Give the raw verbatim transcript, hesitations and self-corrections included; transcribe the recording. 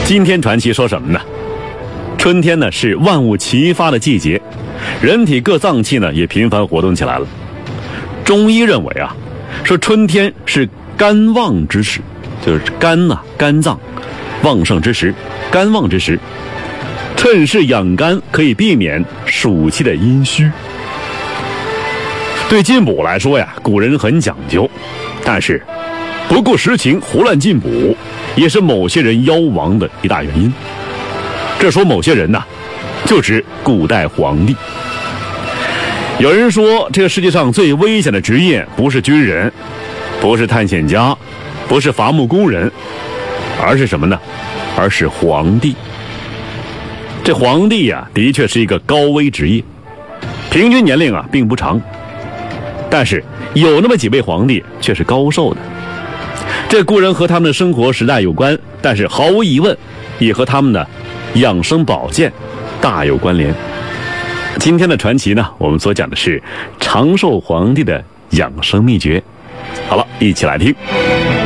今天传奇说什么呢？春天呢是万物齐发的季节，人体各脏器呢也频繁活动起来了。中医认为啊，说春天是肝旺之时，就是肝呐、啊、肝脏旺盛之时，肝旺之时，趁势养肝，可以避免暑气的阴虚。对进补来说呀，古人很讲究，但是不顾实情胡乱进补，也是某些人夭亡的一大原因。这说某些人呐，就指古代皇帝。有人说，这个世界上最危险的职业不是军人，不是探险家，不是伐木工人，而是什么呢？而是皇帝。这皇帝呀、啊，的确是一个高危职业，平均年龄啊并不长，但是有那么几位皇帝却是高寿的。这固然和他们的生活时代有关，但是毫无疑问，也和他们的养生保健大有关联。今天的传奇呢，我们所讲的是长寿皇帝的养生秘诀。好了，一起来听。